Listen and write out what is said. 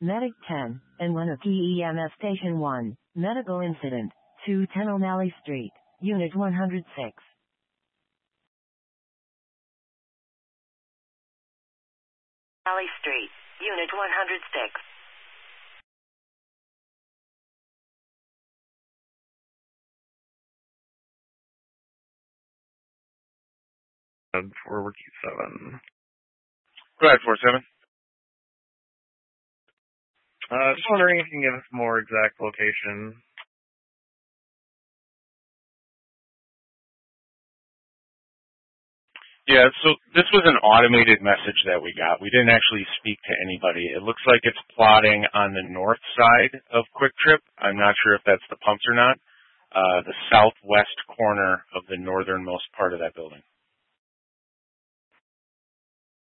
Medic 10, and 1 of PEMS Station 1, Medical Incident, 210 O'Malley Street, Unit 106. O'Malley Street, Unit 106. Forward 7. Go ahead, 47. Just wondering if you can give us a more exact location. Yeah, so this was an automated message that we got. We didn't actually speak to anybody. It looks like it's plotting on the north side of Quick Trip. I'm not sure if that's the pumps or not. The southwest corner of the northernmost part of that building.